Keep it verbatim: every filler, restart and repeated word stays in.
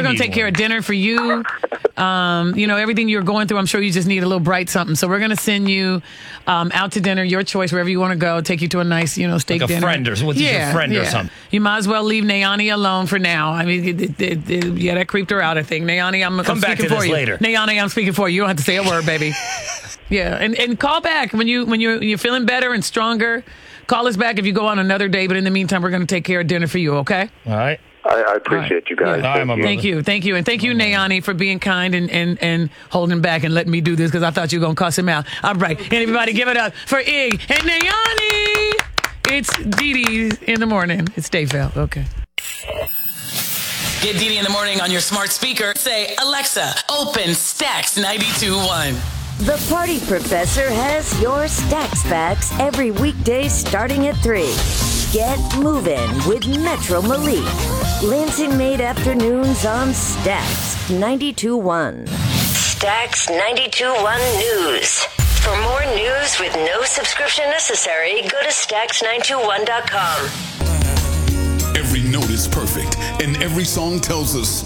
we're going to take one. care of dinner for you. Um, you know, everything you're going through, I'm sure you just need a little bright something. So we're going to send you um, out to dinner, your choice, wherever you want to go. Take you to a nice, you know, steak Like a dinner. friend or with yeah, your friend yeah. or something. You might as well leave Nayani alone for now. I mean, it, it, it, it, yeah, that creeped her out, I think. Nayani, I'm, Come I'm back speaking to for this you. later. Nayani, I'm speaking for you. You don't have to say a word, baby. Yeah, and, and call back when you when you you're feeling better and stronger. Call us back if you go on another day. But in the meantime, we're going to take care of dinner for you. Okay? All right. I, I appreciate you guys. Yeah. All right, my brother. Thank you, thank you, and thank you, Nayani, for being kind and, and, and holding back and letting me do this because I thought you were gonna cuss him out. All right, and everybody, give it up for Ig and Nayani. It's Dee Dee in the morning. It's Dayfeld. Okay. Get Dee Dee in the morning on your smart speaker. Say, Alexa, open Stacks ninety-two point one. The Party Professor has your Stacks Facts every weekday starting at three. Get moving with Metro Malik. Lansing Made Afternoons on Stacks ninety-two point one. Stacks ninety-two point one News. For more news with no subscription necessary, go to stacks nine two one dot com. Every note is perfect, and every song tells us